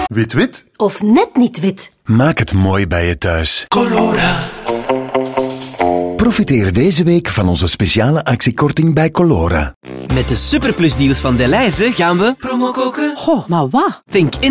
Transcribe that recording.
Wit-wit? Of net niet wit. Maak het mooi bij je thuis. Colora. Profiteer deze week van onze speciale actiekorting bij Colora. Met de superplusdeals van Delhaize gaan we... Promo koken. Goh, maar wat? Think